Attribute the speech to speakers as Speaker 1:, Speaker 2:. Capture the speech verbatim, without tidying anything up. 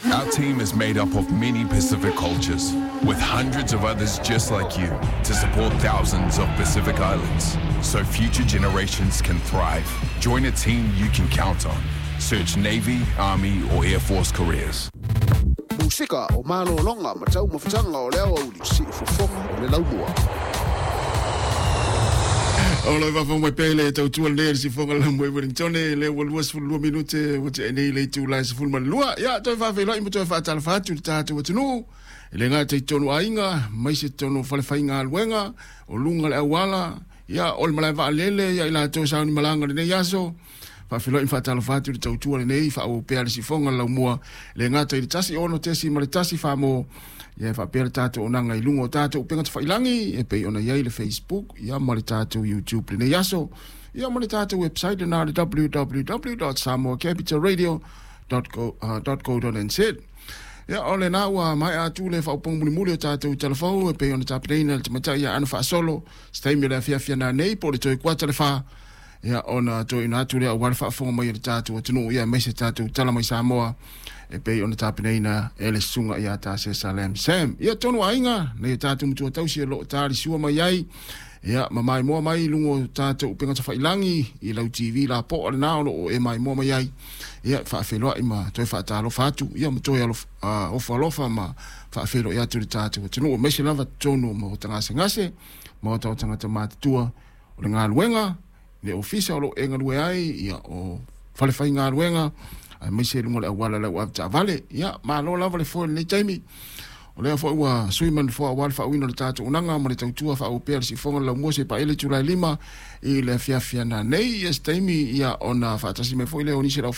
Speaker 1: Our team is made up of many Pacific cultures, with hundreds of others just like you, to support thousands of Pacific islands, so future generations can thrive. Join a team you can count on. Search Navy, Army, or Air Force careers.
Speaker 2: Musika o malo longa matau mafutanga o leo au li si fufonga o le laumua.
Speaker 3: Ola va fa mai pele tau tu le si fonga la mo Wellington le walua fu lu minute o te nei le tu la si fu malua ya to fa fe lo i to fa tal fa tu ta tu tu le nga te tonu ainga mai se tonu fa le fainga luenga o lunga le awala ya ol mala va lele ya ila to sa ni malanga le yaso fa fe lo i fa tal fa tu tu tu le nei fa o pe si fonga la mo le nga te tasi ono te si mali tasi fa mo ya fa per tato onanga i lungo tato penga te failangi e pe ona ia le Facebook ya mali tato YouTube le yaso ya mali tato website na w w w dot samoa capital radio dot co dot n z ya ole na wa mai atu le fa pong muli muli tato telefon e pe ona tapena te mata ya ana fa solo stai mi le fia fia na nei po le toi kwa telefa ya ona to ina tu le wa fa fo mai tato tunu ya mai se tato tala mai Samoa e pe ona tapeneina ele sunga ia ta se Salem Sam ia tonu ainga ne tatu mtu tau si lo tari sua mai ai ia mamai mo mai lungo tatu penga ta failangi i lau T V la po na o e mai mo mai ai ia fa felo ima toi fa ta lo fatu ia mo toi lo o fa lo fa ma fa felo ia tu tatu tunu me se lava tonu mo tanga se ngase mo ta tanga ta mat tua o nga luenga le ofisa lo enga lue ai ia o fale fa nga luenga ai mai se lungo le wala le wa ta vale ya ma lo la vale fo le taimi o le fo wa suiman fo wa fa wino le tatu unanga mo le tautua fa o per si fo la mo se pa ele tula lima i le fia fia na nei es taimi ya ona fa ta si me fo le oni se